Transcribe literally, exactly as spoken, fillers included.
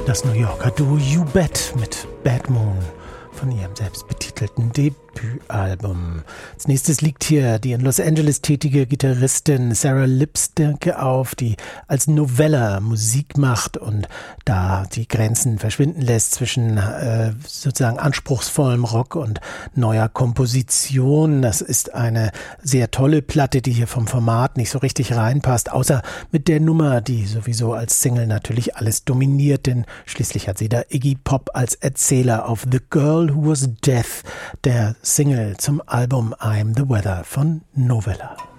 Das New Yorker Duo You Bet mit Bad Moon von ihrem selbstbetitelten Debütalbum. Als nächstes liegt hier die in Los Angeles tätige Gitarristin Sarah Lipstinke auf, die als Novella Musik macht und da die Grenzen verschwinden lässt zwischen äh, sozusagen anspruchsvollem Rock und neuer Komposition. Das ist eine sehr tolle Platte, die hier vom Format nicht so richtig reinpasst, außer mit der Nummer, die sowieso als Single natürlich alles dominiert, denn schließlich hat sie da Iggy Pop als Erzähler auf The Girl Who Was Deaf, der Single zum Album I'm the Weather von Novella.